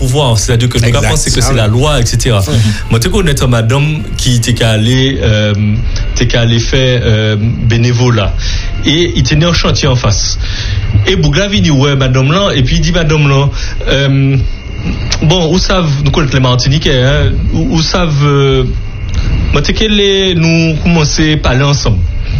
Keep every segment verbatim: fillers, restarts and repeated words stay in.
pouvoir, c'est-à-dire que nous pensons que c'est la loi, et cetera. Mm-hmm. Moi, tu connais une madame qui était allée, euh, était allée faire euh, bénévolat et il tenait un chantier en face. Et Bougla vient dire ouais madame là, et puis il dit madame là. Euh, Bon, où savent, nous connaissons les Martiniquais, hein, où, où savent, euh, nous commencer à parler ensemble.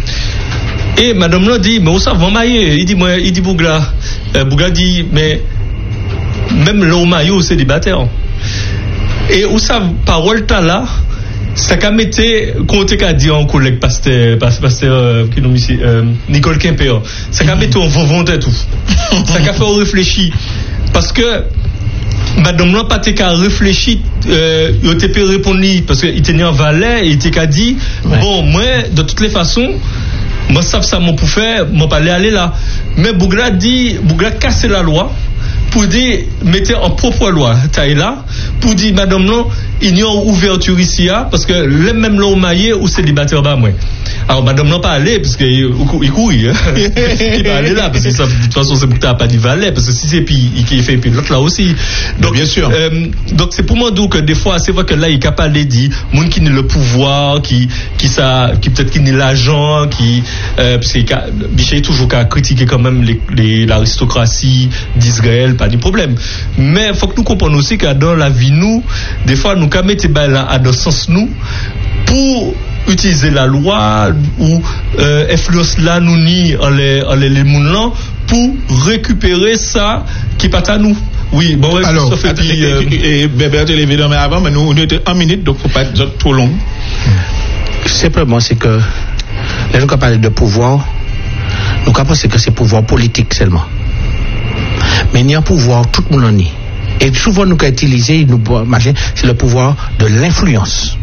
Et madame là dit, mais où savent, maillé, il dit, moi, il dit Bougla, euh, Bougla dit, mais, même là où maillot, c'est célibataire. Et où savent, parole t'as là, ça qu'a metté, quand t'es qu'a dit en collègue pasteur, pasteur, euh, qui nous ici, euh, Nicole Quimper, ça qu'a metté en vent et tout. Ça qu'a fait réfléchir. Parce que, madame là pas qu'à réfléchir euh, il était pas répondre parce que il tenait en valet et il était qu'à dit ouais. Bon moi de toutes les façons moi savent ça moi pour faire moi pas aller là mais Bougla dit Bougla casser la loi pour dire mettez en propre loi taille là pour dire madame là il y a une ouverture ici parce que les mêmes là au maillé ou célibataire bah moi alors madame non pas aller parce que il couille il va aller là parce que ça, de toute façon c'est pour t'as pas dit valet parce que si c'est puis il fait puis l'autre là aussi donc bien sûr euh, donc c'est pour moi donc que des fois c'est vrai que là il est capable de dire monde qui n'a le pouvoir qui qui ça qui peut-être qui n'est l'agent qui euh, parce que Bichet toujours qu'à critiquer quand même les, les l'aristocratie d'Israël pas de problème mais faut que nous comprenions aussi que dans la vie nous des fois nous qu'à mettre ben là à dans sens nous pour utiliser la loi ou euh, influence là nous ni en les en les les moun là pour récupérer ça qui pas à nous. Oui, bon ouais, alors ça fait puis euh, et Bébert est levé mais avant mais nous on était en minute donc faut pas être trop long. Simplement c'est que les gens qui parlent de pouvoir nous pensons que c'est pouvoir politique seulement. Mais il y a un pouvoir tout le monde en est. Et souvent nous utilisons nous c'est le pouvoir de l'influence.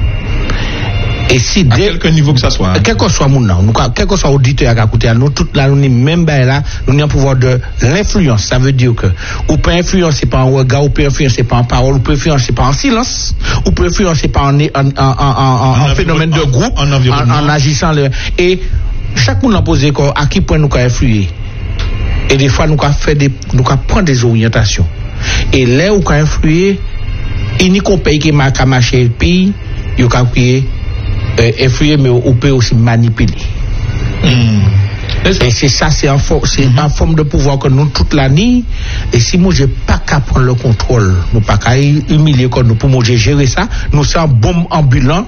Et si à quelque niveau que ça soit, quel que soit mon nom, quel que soit auditeur à côté, nous toute là, nous même là, nous avons un pouvoir de l'influence. Ça veut dire que, on peut influencer par un regard, on peut influencer par une parole, on peut influencer par un silence, on peut influencer par un, un, un, un, un phénomène de groupe, en, en, en agissant. Le, et chaque monde a posé à qui point nous avons influé. Et des fois, nous avons fait des, nous avons prendre des orientations. Et là où nous avons influé, il n'y a qu'un pays qui m'a marché le pays, il y a qu'un Euh, effrayé mais on peut aussi manipuler. Mm. Et c'est ça, c'est en, for- c'est mm-hmm. en forme de pouvoir que nous toute l'année. Et si moi j'ai pas qu'à prendre le contrôle, nous pas qu'à humilier comme nous pour moi j'ai géré ça, nous sommes bombe ambulant,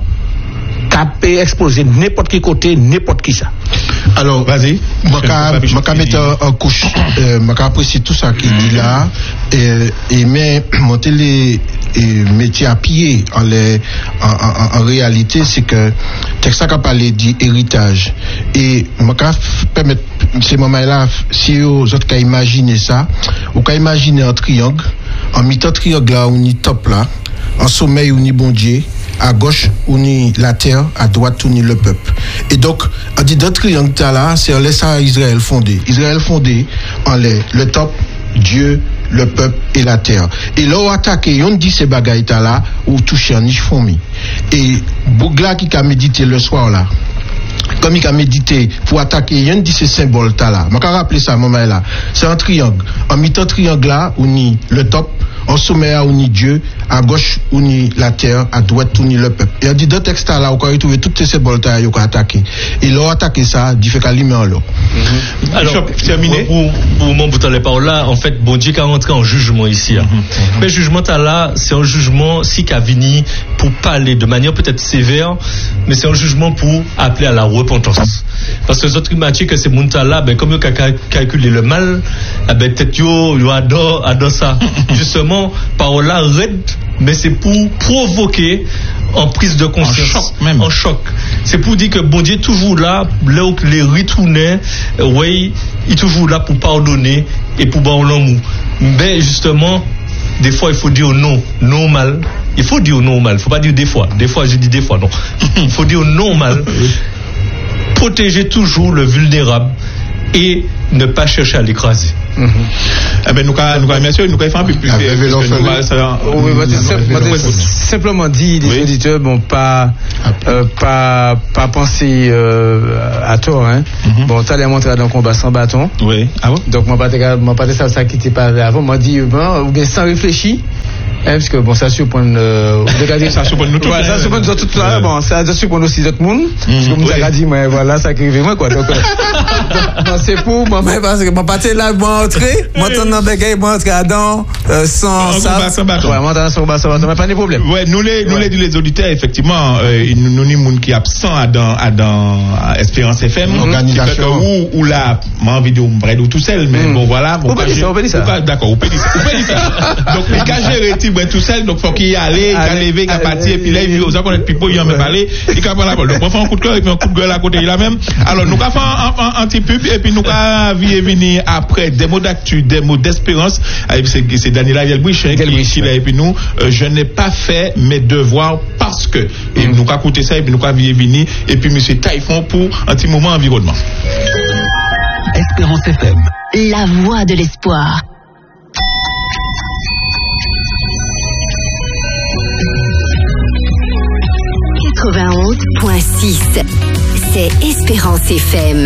capé exploser n'importe quel côté, n'importe qui ça. Alors vas-y. Moi qu'à mettre en couche, moi qu'à apprécier tout ça qui dit là et et mais monter les et métier à pied en, les, en, en, en réalité c'est que texte qu'a parlé d'héritage et moi qu'à permettre ces moments là si aux autres qu'à imaginer ça ou qu'à imaginer un triangle en mi-temps triangle là on y top là en sommeil on y bon Dieu à gauche on y la terre à droite on y le peuple et donc on dit dans triangle là c'est en laissant Israël fondé Israël fondé en les, le top Dieu le peuple et la terre. Et là, on attaque, on dit ces bagailles là, ou toucher en fourmi. Et Bougla qui a médité le soir là, comme il a médité pour attaquer, on dit ces symboles là. Je vais rappeler ça à moment là. C'est un triangle. En mi-temps triangle là, on y le top, en sommet on y Dieu, à gauche on y la terre, à droite on y le peuple. Et on dit dans le texte là, on peut retrouver toutes ces symboles là, on peut attaquer. Et là, attaquer ça, il fait qu'à lui en l'eau. Alors, terminé. Pour, pour mon bout de parole là, en fait, bon Dieu qui a rentré en jugement ici. Hein. Mm-hmm. Mais jugement là, c'est un jugement si qu'a venu pour parler de manière peut-être sévère, mais c'est un jugement pour appeler à la repentance. Parce que les autres matières que ces montas là, ben comme ils ont calculé le mal, ben peut-être yo yo adore adore ça. Justement, parole là raide, mais c'est pour provoquer en prise de conscience, en choc même. En choc. C'est pour dire que bon Dieu est toujours là, là où les retourner, euh, oui, il est toujours là pour pardonner et pour bon l'amour. Mais justement, des fois il faut dire non, non mal. Il faut dire non mal. Il faut pas dire des fois. Des fois je dis des fois non. Il faut dire non mal. Protéger toujours le vulnérable et ne pas chercher à l'écraser. Mm-hmm. Eh ben nous quand nous quand merci nous quand faire un peu plus simplement dit les oui. auditeurs bon pas euh, pas pas penser euh, à tort hein. Mm-hmm. Bon t'as les montré dans combat sans bâton. Oui. Ah bon? Donc moi pas moi pas ça ça qui t'est pas avant moi dit bon ou bien sans réfléchir Parce que bon, ça surprend. Euh, ça surprend nous tous. Ouais, ça surprend nous tous. Ouais. Bon, ça surprend aussi d'autres monde. Parce que vous avez dit, mais voilà, ça qui moi quoi. Donc, euh, c'est pour moi, parce que mon pâté là, moi entrer, moi t'en as bégayé, moi entrer à dents, sans ça. Ouais, moi t'en as sans bâton, mais pas de problème. Ouais, nous les, nous les, les auditeurs, effectivement, euh, nous nous ni monde qui absent à dans, à dans Espérance F M, organisation où où là, moi envie de me tout seul, mais bon voilà. On peut dire ça, on peut dire ça. D'accord, on peut dire ça. On peut dire ça. Donc les gars gérer tout seul, donc faut qu'il y aille, qu'il lever, qu'il partir, et puis là il vit aux gens qu'on est pipo, il en me parler, il capable la parole. Donc on fait un coup de cœur et puis un coup de gueule à côté là même. Alors nous avons fait un petit pub et puis nous avons venir après des mots d'actu, des mots d'espérance. C'est c'est Daniela Yelbouich qui est là et puis nous, euh, je n'ai pas fait mes devoirs parce que et nous avons écouté ça et puis nous avons venir et puis monsieur Taïfon pour un petit moment environnement. Espérance F M, la voix de l'espoir. quatre-vingt-onze point six, c'est Espérance F M.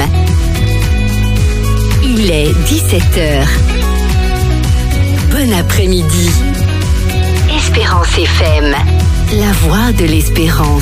Il est dix-sept heures. Bon après-midi. Espérance F M, la voix de l'espérance.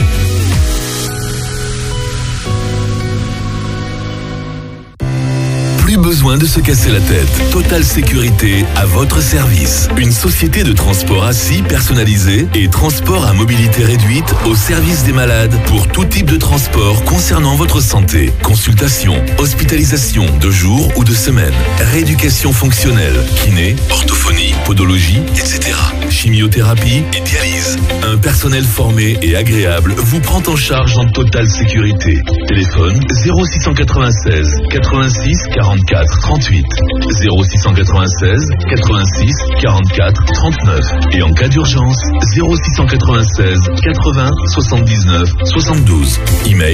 Plus besoin de se casser la tête. Total Sécurité à votre service. Une société de transport assis personnalisé et transport à mobilité réduite au service des malades pour tout type de transport concernant votre santé. Consultation, hospitalisation de jour ou de semaine, rééducation fonctionnelle, kiné, orthophonie, podologie, et cetera. Chimiothérapie et dialyse. Un personnel formé et agréable vous prend en charge en totale sécurité. Téléphone zéro six cent quatre-vingt-seize quatre-vingt-six quarante-quatre trente-huit, zéro six cent quatre-vingt-seize quatre-vingt-six quarante-quatre trente-neuf et en cas d'urgence zéro six cent quatre-vingt-seize quatre-vingts soixante-dix-neuf soixante-douze. Email